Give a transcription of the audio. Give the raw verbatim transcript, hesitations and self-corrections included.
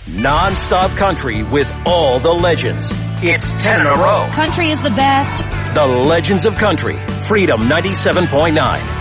Non-stop country with all the legends. It's ten in a row. Country is the best. The Legends of Country. Freedom ninety-seven point nine.